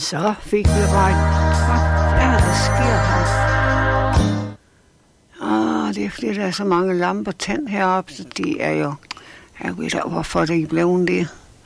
Så fik vi regn. Hvad er der sker her? Det er fordi, der er så mange lamper tændt heroppe, så de er jo... Jeg ved da, hvorfor det ikke blev det.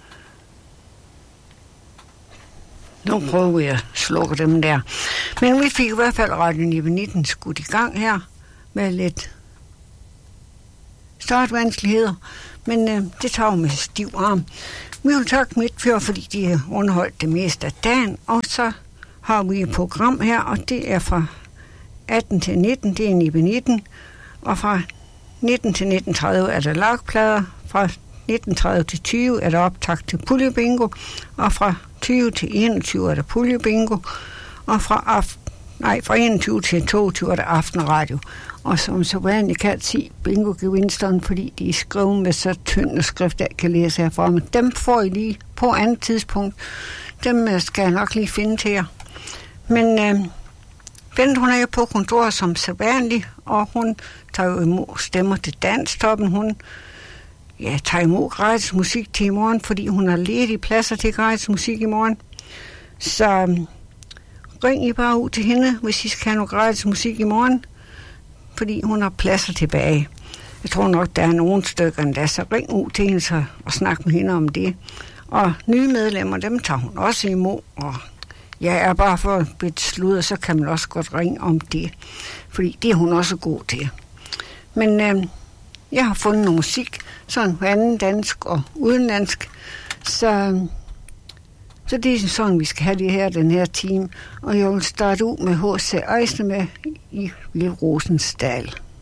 Nu prøver vi at slukke dem der. Men vi fik i hvert fald Radio 19 skudt i gang her med lidt startvanskeligheder. Men det tager vi med stiv arm. Vi vil takke Midtfjord, fordi de har underholdt det meste af dagen. Og så har vi et program her, og det er fra 18 til 19, det er 19. Og fra 19 til 19.30 er der lagplader. Fra 19.30 til 20 er der optakt til puljebingo. Og fra 20 til 21 er der puljebingo. Og fra 21 til 22 er der aftenradio. Og som så vanligt kan jeg sige bingo-gevinsterne, fordi de er skrevet med så tynd skrift, jeg kan læse herfra. Men dem får I lige på andet tidspunkt. Dem skal jeg nok lige finde til jer. Men Bente, hun er jo på kontoret som så vanligt, og hun tager jo imod stemmer til Danstoppen. Hun tager imod gratis musik til i morgen, fordi hun har ledige pladser til gratis musik i morgen. Så ring I bare ud til hende, hvis I skal have noget gratis musik i morgen, fordi hun har pladser tilbage. Jeg tror nok, der er nogle stykker endda, så ring ud til hende og snak med hende om det. Og nye medlemmer, dem tager hun også imod, og jeg er bare for at beslutte, så kan man også godt ringe om det, fordi det er hun også god til. Men jeg har fundet noget musik, sådan på anden dansk og udenlandsk, så det er sådan, vi skal have det her, den her time. Og jeg vil starte ud med H.C. Eisner med i Lille Rosensdal.